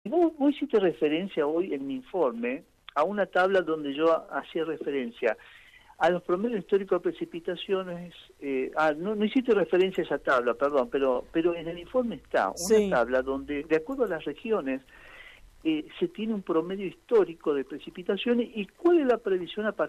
Vos hiciste referencia hoy en mi informe a una tabla donde yo hacía referencia a los promedios históricos de precipitaciones. No hiciste referencia a esa tabla, perdón, pero en el informe está una tabla donde, de acuerdo a las regiones, se tiene un promedio histórico de precipitaciones y cuál es la previsión a partir